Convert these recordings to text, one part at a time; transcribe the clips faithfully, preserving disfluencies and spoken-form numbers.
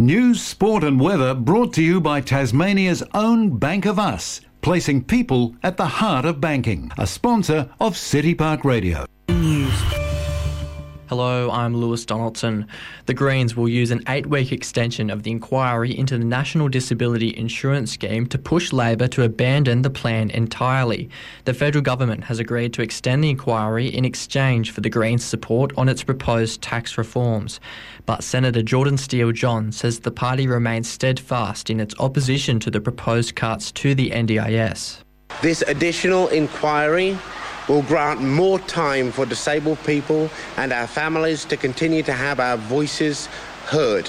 News, sport and weather brought to you by Tasmania's own Bank of Us, placing people at the heart of banking. A sponsor of City Park Radio. News. Hello, I'm Lewis Donaldson. The Greens will use an eight-week extension of the inquiry into the National Disability Insurance Scheme to push Labor to abandon the plan entirely. The federal government has agreed to extend the inquiry in exchange for the Greens' support on its proposed tax reforms. But Senator Jordan Steele-John says the party remains steadfast in its opposition to the proposed cuts to the N D I S. This additional inquiry will grant more time for disabled people and our families to continue to have our voices heard.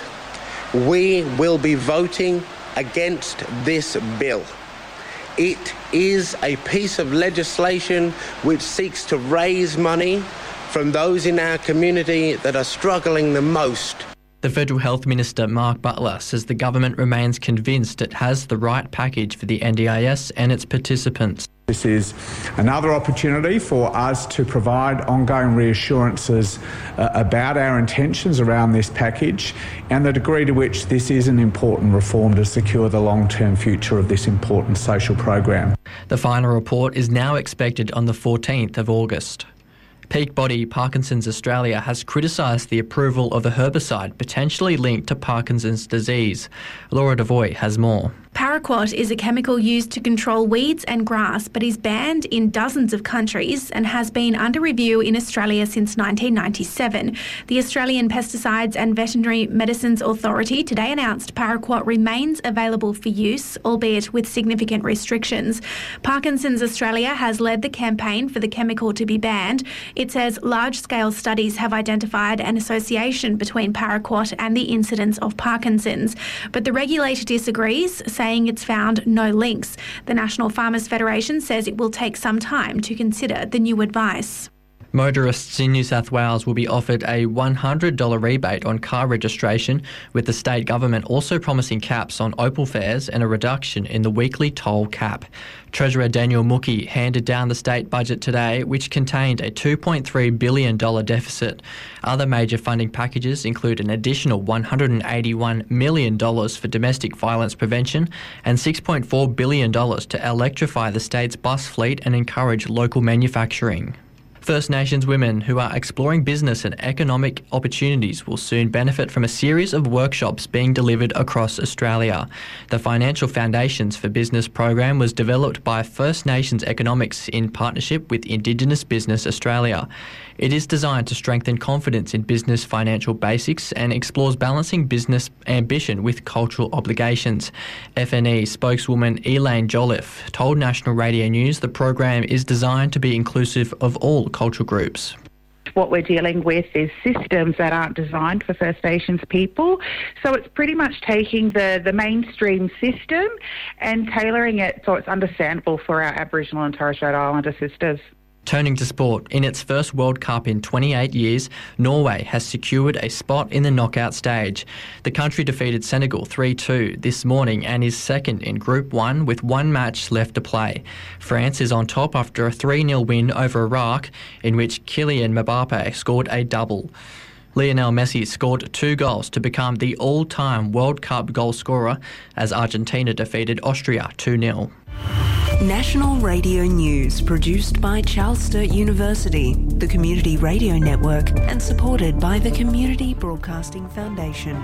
We will be voting against this bill. It is a piece of legislation which seeks to raise money from those in our community that are struggling the most. The Federal Health Minister, Mark Butler, says the government remains convinced it has the right package for the N D I S and its participants. This is another opportunity for us to provide ongoing reassurances uh, about our intentions around this package and the degree to which this is an important reform to secure the long-term future of this important social program. The final report is now expected on the fourteenth of August. Peak Body Parkinson's Australia has criticised the approval of a herbicide potentially linked to Parkinson's disease. Laura Devoy has more. Paraquat is a chemical used to control weeds and grass, but is banned in dozens of countries and has been under review in Australia since nineteen ninety-seven. The Australian Pesticides and Veterinary Medicines Authority today announced Paraquat remains available for use, albeit with significant restrictions. Parkinson's Australia has led the campaign for the chemical to be banned. It says large-scale studies have identified an association between Paraquat and the incidence of Parkinson's, but the regulator disagrees, saying it's found no links. The National Farmers Federation says it will take some time to consider the new advice. Motorists in New South Wales will be offered a one hundred dollars rebate on car registration, with the state government also promising caps on Opal fares and a reduction in the weekly toll cap. Treasurer Daniel Mookhey handed down the state budget today, which contained a two point three billion dollars deficit. Other major funding packages include an additional one hundred eighty-one million dollars for domestic violence prevention and six point four billion dollars to electrify the state's bus fleet and encourage local manufacturing. First Nations women who are exploring business and economic opportunities will soon benefit from a series of workshops being delivered across Australia. The Financial Foundations for Business program was developed by First Nations Economics in partnership with Indigenous Business Australia. It is designed to strengthen confidence in business financial basics and explores balancing business ambition with cultural obligations. F N E spokeswoman Elaine Jolliffe told National Radio News the program is designed to be inclusive of all cultural groups. What we're dealing with is systems that aren't designed for First Nations people. So it's pretty much taking the, the mainstream system and tailoring it so it's understandable for our Aboriginal and Torres Strait Islander sisters. Turning to sport, in its first World Cup in twenty-eight years, Norway has secured a spot in the knockout stage. The country defeated Senegal three two this morning and is second in Group one with one match left to play. France is on top after a three nil win over Iraq, in which Kylian Mbappe scored a double. Lionel Messi scored two goals to become the all-time World Cup goal scorer as Argentina defeated Austria two nil. National Radio News, produced by Charles Sturt University, the Community Radio Network, and supported by the Community Broadcasting Foundation.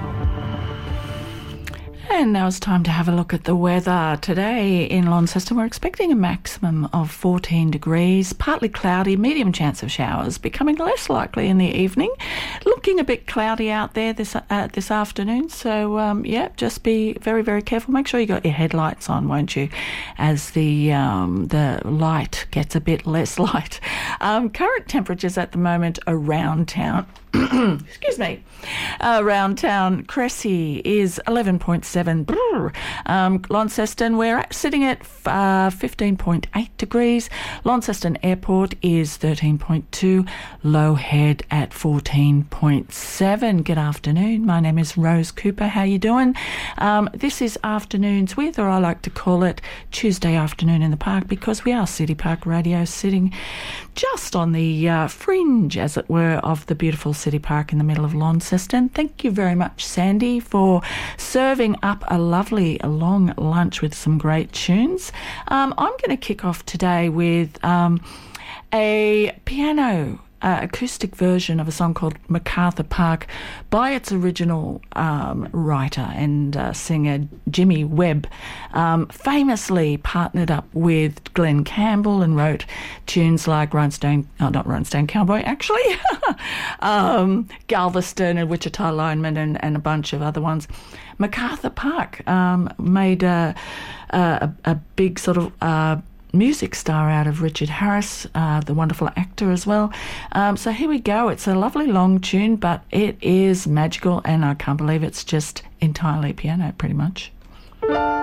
And now it's time to have a look at the weather. Today in Launceston, we're expecting a maximum of fourteen degrees, partly cloudy, medium chance of showers, becoming less likely in the evening. Looking a bit cloudy out there this uh, this afternoon, so um, yeah, just be very, very careful. Make sure you got your headlights on, won't you, as the um, the light gets a bit less light. Um, current temperatures at the moment around town. Excuse me. Uh, around town, Cressy is eleven point seven. Um, Launceston, we're sitting at uh, fifteen point eight degrees. Launceston Airport is thirteen point two. Low Head at fourteen point seven. Good afternoon. My name is Rose Cooper. How you doing? Um, this is Afternoons With, or I like to call it Tuesday Afternoon in the Park, because we are City Park Radio, sitting just on the uh, fringe, as it were, of the beautiful City Park in the middle of Launceston. Thank you very much, Sandy, for serving up a lovely long lunch with some great tunes. Um, I'm going to kick off today with um, a piano Uh, acoustic version of a song called MacArthur Park by its original um, writer and uh, singer Jimmy Webb, um, famously partnered up with Glenn Campbell and wrote tunes like Rhinestone, oh, not Rhinestone Cowboy actually, um, Galveston and Wichita Lineman and, and a bunch of other ones. MacArthur Park um, made a, a, a big sort of uh, music star out of Richard Harris, uh, the wonderful actor as well. Um, so here we go. It's a lovely long tune, but it is magical, and I can't believe it's just entirely piano pretty much.